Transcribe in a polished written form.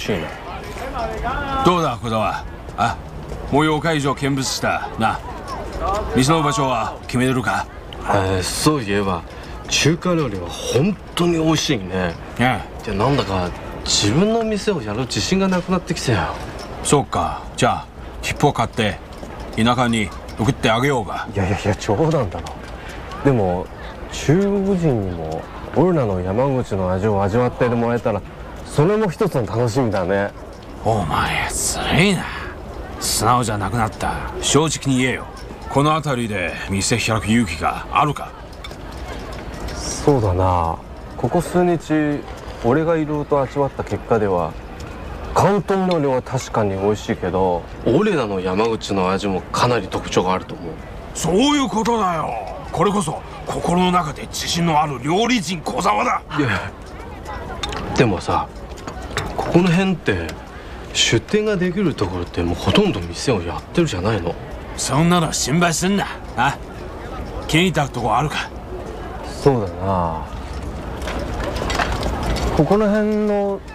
しいな。 どうだ小沢、模様会場見物したな。店の場所は決めてるか？ そういえば中華料理は本当に美味しいね。じゃなんだか自分の店をやる自信がなくなってきたよ。 そうか、じゃあ切符を買って田舎に送ってあげようか。 いや冗談だろ。でも中国人にも俺らの山口の味を味わってもらえたらそれも一つの楽しみだね。 お前つらいな。素直じゃなくなった。正直に言えよ。この辺りで店開く勇気があるか？ そうだな、ここ数日俺がいろいろと味わった結果では広東の料は確かに美味しいけど俺らの山口の味もかなり特徴があると思う。 そういうことだよ。これこそ心の中で自信のある料理人小沢だ。 いやでもさ、ここの辺って出店ができるところってもうほとんど店をやってるじゃないの。 そんなの心配すんな。気に入ったとこあるか？ そうだな、ここの辺の